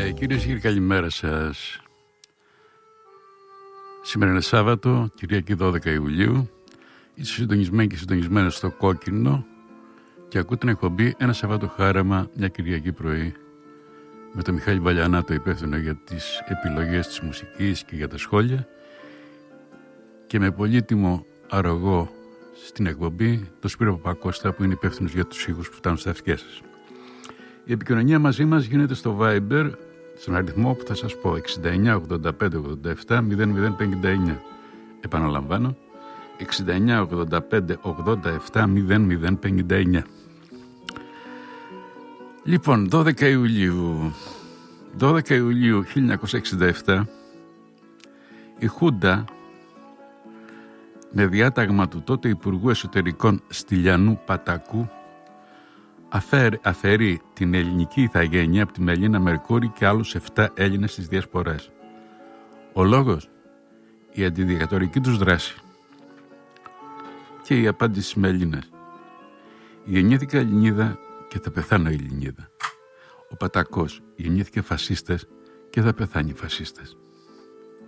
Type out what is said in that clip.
Κυρίες και κύριοι, καλημέρα σας. Σήμερα είναι Σάββατο, Κυριακή 12 Ιουλίου. Είστε συντονισμένοι και συντονισμένες στο Κόκκινο και ακούτε την εκπομπή Ένα Σαββατοχάραμα μια Κυριακή πρωί με τον Μιχάλη Βαλιανά, το υπεύθυνο για τις επιλογές της μουσικής και για τα σχόλια, και με πολύτιμο αρρωγό στην εκπομπή τον Σπύρο Παπακώστα, που είναι υπεύθυνος για τους ήχους που φτάνουν στα αυτιά σας. Η επικοινωνία μαζί μας γίνεται στο Viber, στον αριθμό που θα σας πω, 69 85 87 0059. Επαναλαμβάνω, 69 85 87 0059. Λοιπόν, 12 Ιουλίου 1967, η Χούντα, με διάταγμα του τότε Υπουργού Εσωτερικών Στυλιανού Πατακού, αφαιρεί την ελληνική ηθαγένεια από τη Μελίνα Μερκούρη και άλλους 7 Έλληνες στις διασπορές. Ο λόγος, η αντιδικτατορική τους δράση. Και η απάντηση στις Μελίνες: γεννήθηκα Ελληνίδα και θα πεθάνω Ελληνίδα. Ο Πατακός γεννήθηκε φασίστες και θα πεθάνει φασίστες.